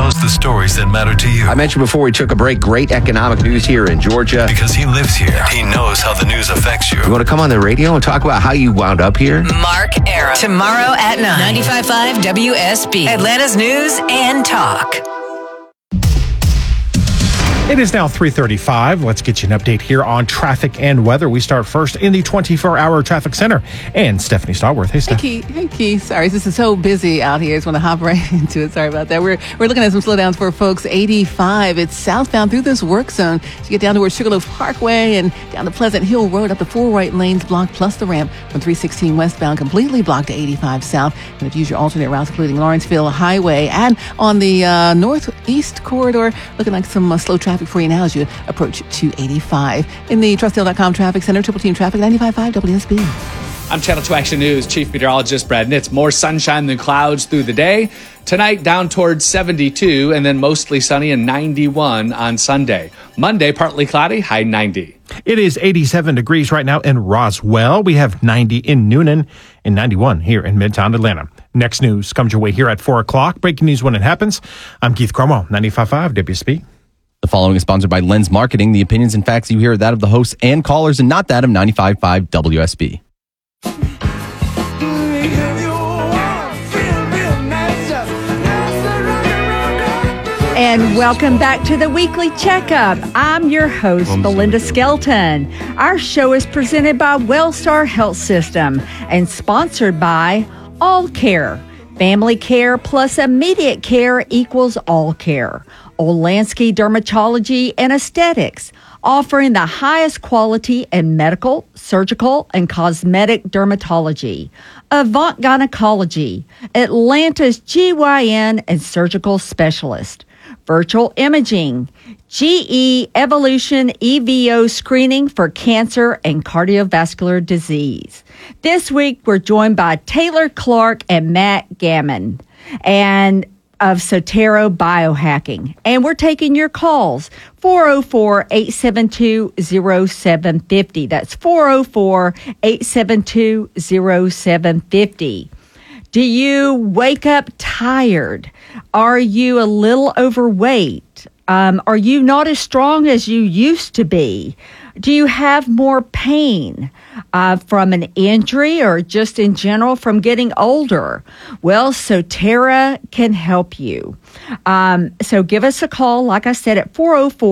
knows the stories that matter to you. I mentioned before we took a break, great economic news here in Georgia. Because he lives here. He knows how the news affects you. You want to come on the radio and talk about how you wound up here? Mark Arum. Tomorrow at 9. 95.5 WSB. Atlanta's News and Talk. It is now 3:35. Let's get you an update here on traffic and weather. We start first in the 24-hour traffic center. And Stephanie Stallworth. Hey, Steph. Hey, Keith. Sorry, this is so busy out here. I just want to hop right into it. Sorry about that. We're looking at some slowdowns for folks. 85. It's southbound through this work zone. So you get down towards Sugarloaf Parkway and down to Pleasant Hill Road up to 4 right lanes blocked, plus the ramp from 316 westbound completely blocked to 85 south. And if you use your alternate routes, including Lawrenceville Highway. And on the northeast corridor, looking like some slow traffic for you now as you approach 285. In the TrustDale.com Traffic Center, Triple Team Traffic, 95.5 WSB. I'm Channel 2 Action News Chief Meteorologist Brad Nitz. More sunshine than clouds through the day. Tonight down towards 72 and then mostly sunny and 91 on Sunday. Monday, partly cloudy, high 90. It is 87 degrees right now in Roswell. We have 90 in Noonan and 91 here in Midtown Atlanta. Next news comes your way here at 4 o'clock. Breaking news when it happens. I'm Keith Cromwell, 95.5 WSB. The following is sponsored by Lens Marketing. The opinions and facts you hear are that of the hosts and callers and not that of 95.5 WSB. And welcome back to the Weekly Checkup. I'm your host, Belinda Skelton. Our show is presented by Wellstar Health System and sponsored by All Care. Family care plus immediate care equals all care. Olansky Dermatology and Aesthetics, offering the highest quality in medical, surgical, and cosmetic dermatology. Avant Gynecology, Atlanta's GYN and surgical specialist. Virtual imaging, GE Evolution EVO screening for cancer and cardiovascular disease. This week, we're joined by Taylor Clark and Matt Gammon and of Sotero Biohacking. And we're taking your calls, 404-872-0750. That's 404-872-0750. Do you wake up tired? Are you a little overweight? Are you not as strong as you used to be? Do you have more pain from an injury or just in general from getting older? Well, Sotera can help you. So give us a call, like I said, at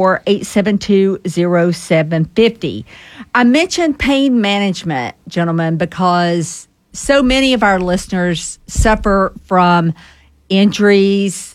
404-872-0750. I mentioned pain management, gentlemen, because so many of our listeners suffer from injuries,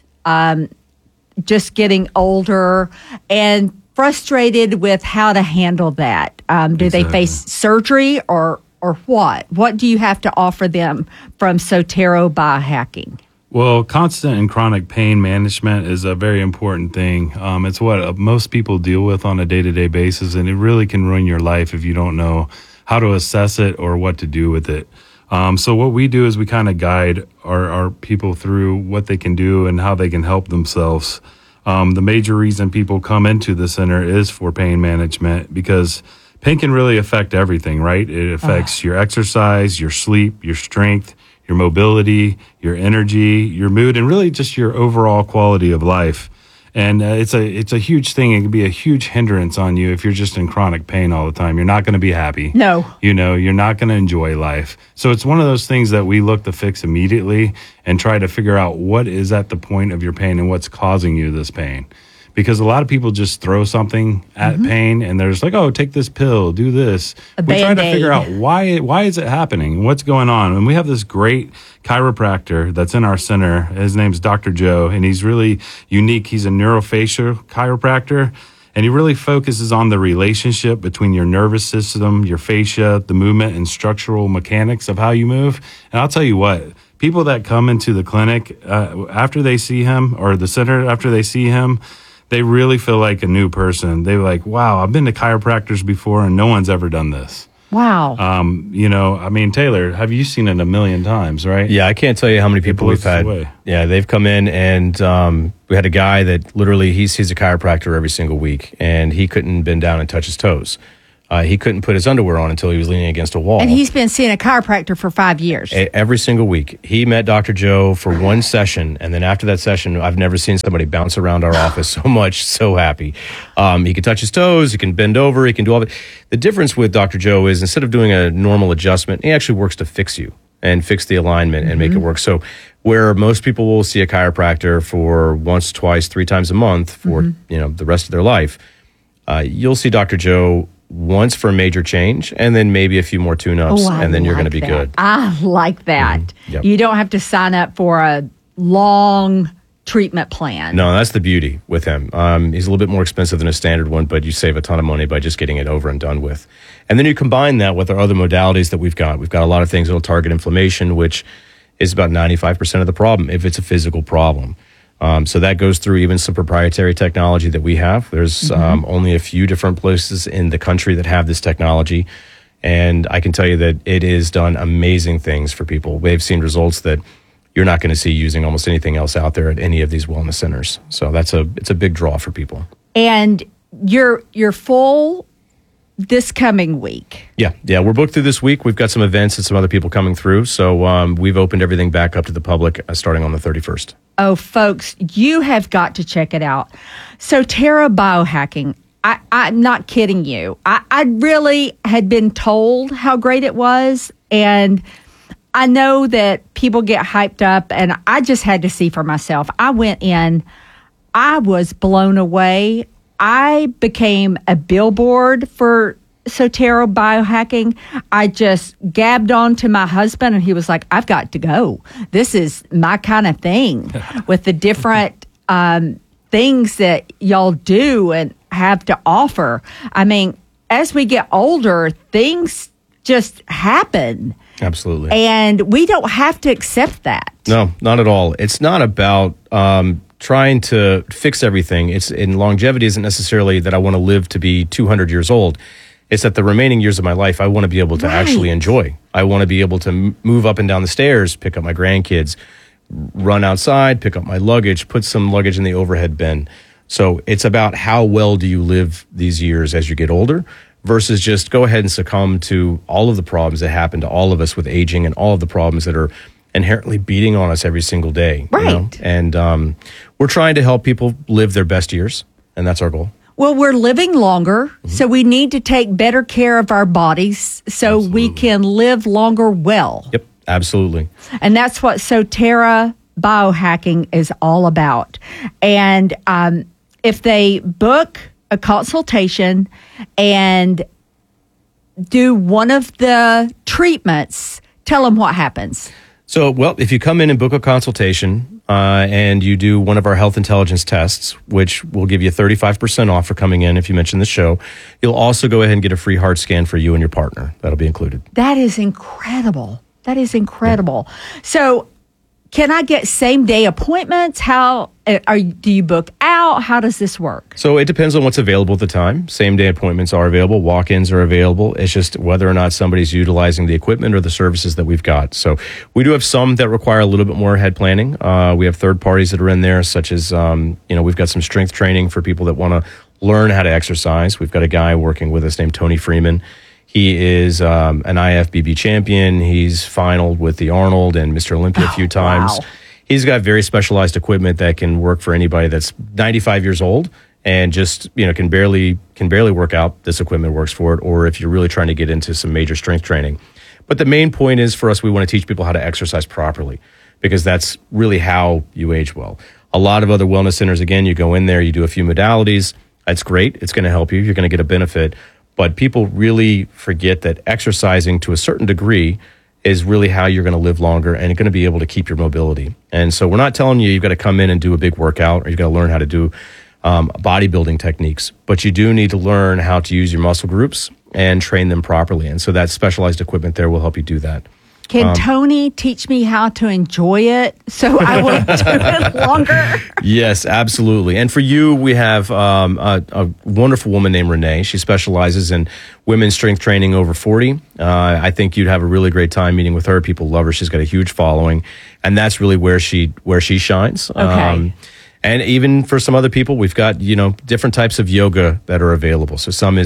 just getting older, and frustrated with how to handle that. Do they face surgery or what? What do you have to offer them from Sotero Biohacking? Well, constant and chronic pain management is a very important thing. It's what most people deal with on a day-to-day basis, and it really can ruin your life if you don't know how to assess it or what to do with it. So what we do is we kind of guide our people through what they can do and how they can help themselves. The major reason people come into the center is for pain management because pain can really affect everything, right? It affects your exercise, your sleep, your strength, your mobility, your energy, your mood, and really just your overall quality of life. And it's a huge thing. It can be a huge hindrance on you if you're just in chronic pain all the time. You're not going to be happy. No. You're not going to enjoy life. So it's one of those things that we look to fix immediately and try to figure out what is at the point of your pain and what's causing you this pain. Because a lot of people just throw something at pain and they're just like, oh, take this pill, do this. We try to figure out why is it happening? What's going on? And we have this great chiropractor that's in our center. His name's Dr. Joe, and he's really unique. He's a neurofacial chiropractor, and he really focuses on the relationship between your nervous system, your fascia, the movement and structural mechanics of how you move. And I'll tell you what, people that come into the clinic after they see him, or the center after they see him, they really feel like a new person. They're like, wow, I've been to chiropractors before and no one's ever done this. Wow. Taylor, have you seen it a million times, right? Yeah, I can't tell you how many people we've had. Yeah, they've come in and we had a guy that literally, he sees a chiropractor every single week and he couldn't bend down and touch his toes. He couldn't put his underwear on until he was leaning against a wall. And he's been seeing a chiropractor for 5 years. Every single week. He met Dr. Joe for one session, and then after that session, I've never seen somebody bounce around our office so much, so happy. He can touch his toes, he can bend over, he can do all of it. The difference with Dr. Joe is instead of doing a normal adjustment, he actually works to fix you and fix the alignment and make it work. So where most people will see a chiropractor for once, twice, 3 times a month for the rest of their life, you'll see Dr. Joe once for a major change, and then maybe a few more tune-ups, and then you're going to be good. I like that. Yep. You don't have to sign up for a long treatment plan. No, that's the beauty with him. He's a little bit more expensive than a standard one, but you save a ton of money by just getting it over and done with. And then you combine that with our other modalities that we've got. We've got a lot of things that will target inflammation, which is about 95% of the problem if it's a physical problem. So that goes through even some proprietary technology that we have. There's only a few different places in the country that have this technology. And I can tell you that it has done amazing things for people. We've seen results that you're not going to see using almost anything else out there at any of these wellness centers. So it's a big draw for people. And you're full this coming week. Yeah, we're booked through this week. We've got some events and some other people coming through. So we've opened everything back up to the public starting on the 31st. Oh, folks, you have got to check it out. soterra Biohacking. I'm not kidding you. I really had been told how great it was, and I know that people get hyped up, and I just had to see for myself. I went in. I was blown away. I became a billboard for soterra Biohacking. I just gabbed on to my husband, and he was like, I've got to go. This is my kind of thing with the different things that y'all do and have to offer. I mean, as we get older, things just happen. Absolutely. And we don't have to accept that. No, not at all. It's not about trying to fix everything. And longevity isn't necessarily that I want to live to be 200 years old. It's that the remaining years of my life, I want to be able to actually enjoy. I want to be able to move up and down the stairs, pick up my grandkids, run outside, pick up my luggage, put some luggage in the overhead bin. So it's about how well do you live these years as you get older versus just go ahead and succumb to all of the problems that happen to all of us with aging and all of the problems that are inherently beating on us every single day. Right. You know? And we're trying to help people live their best years, and that's our goal. Well, we're living longer, so we need to take better care of our bodies so we can live longer well. Yep, absolutely. And that's what soterra Biohacking is all about. And if they book a consultation and do one of the treatments, tell them what happens. So, well, if you come in and book a consultation and you do one of our health intelligence tests, which will give you 35% off for coming in if you mention the show, you'll also go ahead and get a free heart scan for you and your partner. That'll be included. That is incredible. That is incredible. Yeah. So, can I get same-day appointments? How do you book out? How does this work? So it depends on what's available at the time. Same-day appointments are available. Walk-ins are available. It's just whether or not somebody's utilizing the equipment or the services that we've got. So we do have some that require a little bit more head planning. We have third parties that are in there, such as, we've got some strength training for people that want to learn how to exercise. We've got a guy working with us named Tony Freeman. He is an IFBB champion. He's finaled with the Arnold and Mr. Olympia a few times. Wow. He's got very specialized equipment that can work for anybody that's 95 years old and just can barely work out. This equipment works for it. Or if you're really trying to get into some major strength training. But the main point is for us, we want to teach people how to exercise properly because that's really how you age well. A lot of other wellness centers, again, you go in there, you do a few modalities. That's great. It's going to help you. You're going to get a benefit. But people really forget that exercising to a certain degree is really how you're going to live longer and you're going to be able to keep your mobility. And so we're not telling you you've got to come in and do a big workout or you've got to learn how to do bodybuilding techniques, but you do need to learn how to use your muscle groups and train them properly. And so that specialized equipment there will help you do that. Can Tony teach me how to enjoy it so I will do it longer? Yes, absolutely. And for you, we have a wonderful woman named Renee. She specializes in women's strength training over 40. I think you'd have a really great time meeting with her. People love her. She's got a huge following. And that's really where she shines. Okay. And even for some other people, we've got, different types of yoga that are available. So some is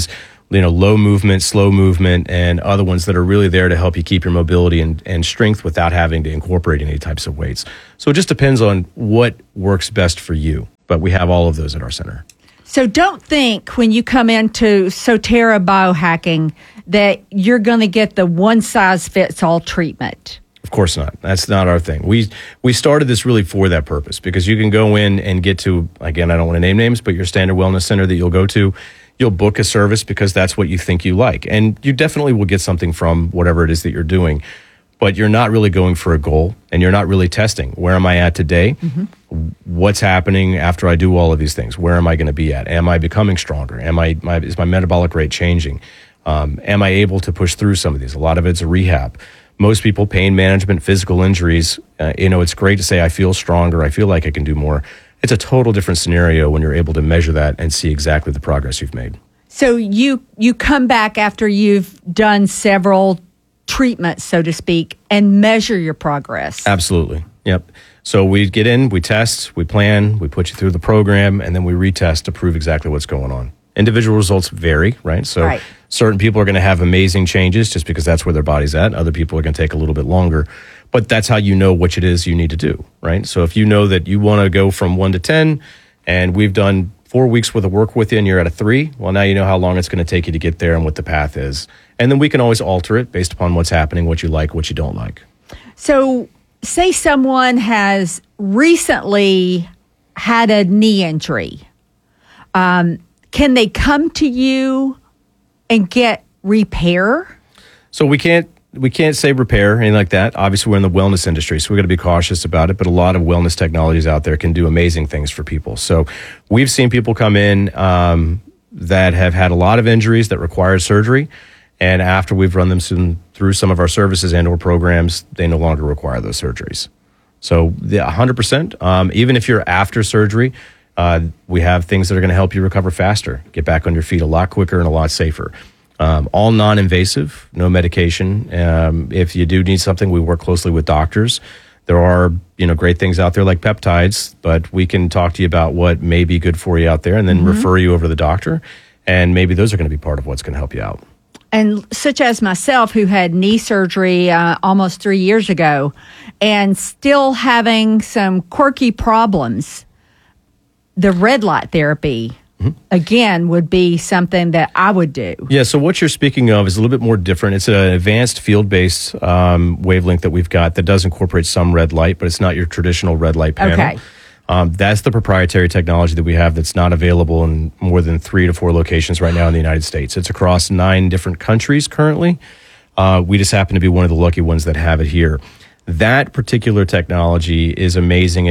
low movement, slow movement, and other ones that are really there to help you keep your mobility and strength without having to incorporate any types of weights. So it just depends on what works best for you. But we have all of those at our center. So don't think when you come into Sotera Biohacking that you're going to get the one-size-fits-all treatment. Of course not. That's not our thing. We started this really for that purpose, because you can go in and get to, again, I don't want to name names, but your standard wellness center that you'll go to, you'll book a service because that's what you think you like. And you definitely will get something from whatever it is that you're doing, but you're not really going for a goal, and you're not really testing. Where am I at today? Mm-hmm. What's happening after I do all of these things? Where am I going to be at? Am I becoming stronger? Is my metabolic rate changing? Am I able to push through some of these? A lot of it's a rehab. Most people, pain management, physical injuries, it's great to say, I feel stronger, I feel like I can do more. It's a total different scenario when you're able to measure that and see exactly the progress you've made. So you come back after you've done several treatments, so to speak, and measure your progress. Absolutely. Yep. So we get in, we test, we plan, we put you through the program, and then we retest to prove exactly what's going on. Individual results vary, right? So certain people are going to have amazing changes just because that's where their body's at. Other people are going to take a little bit longer. But that's how you know which it is you need to do, right? So if you know that you want to go from 1 to 10, and we've done 4 weeks worth of work with you and you're at a 3, well, now you know how long it's going to take you to get there and what the path is. And then we can always alter it based upon what's happening, what you like, what you don't like. So say someone has recently had a knee injury. Can they come to you and get repair? So we can't say repair or anything like that. Obviously, we're in the wellness industry, so we've got to be cautious about it. But a lot of wellness technologies out there can do amazing things for people. So we've seen people come in that have had a lot of injuries that require surgery. And after we've run them through some of our services and or programs, they no longer require those surgeries. So 100%, even if you're after surgery, we have things that are going to help you recover faster, get back on your feet a lot quicker and a lot safer. All non-invasive, no medication. If you do need something, we work closely with doctors. There are, great things out there like peptides, but we can talk to you about what may be good for you out there and then refer you over to the doctor. And maybe those are going to be part of what's going to help you out. And such as myself, who had knee surgery almost 3 years ago and still having some quirky problems, the red light therapy, again, would be something that I would do. Yeah, so what you're speaking of is a little bit more different. It's an advanced field-based wavelength that we've got that does incorporate some red light, but it's not your traditional red light panel. Okay. That's the proprietary technology that we have that's not available in more than 3 to 4 locations right now in the United States. It's across 9 different countries currently. We just happen to be one of the lucky ones that have it here. That particular technology is amazing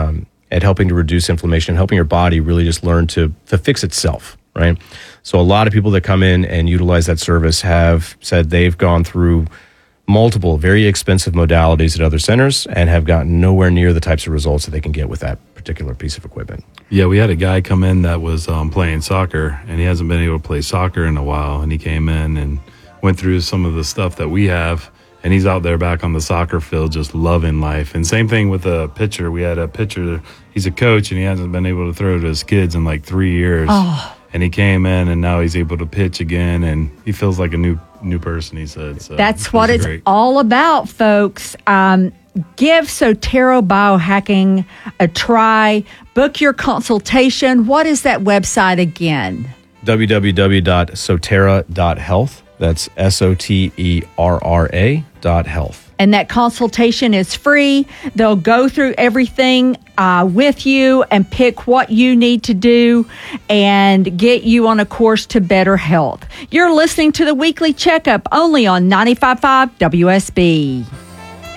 at helping to reduce inflammation and helping your body really just learn to fix itself, right? So a lot of people that come in and utilize that service have said they've gone through multiple very expensive modalities at other centers and have gotten nowhere near the types of results that they can get with that particular piece of equipment. Yeah, we had a guy come in that was playing soccer, and he hasn't been able to play soccer in a while, and he came in and went through some of the stuff that we have, and he's out there back on the soccer field just loving life. And same thing with a pitcher. We had a pitcher, he's a coach, and he hasn't been able to throw to his kids in like 3 years. Oh. And he came in, and now he's able to pitch again, and he feels like a new person, he said. So that's what it's all about, folks. Give Sotera Biohacking a try. Book your consultation. What is that website again? www.sotera.health. That's SOTERRA.health. And that consultation is free. They'll go through everything with you and pick what you need to do and get you on a course to better health. You're listening to the Weekly Checkup only on 95.5 WSB.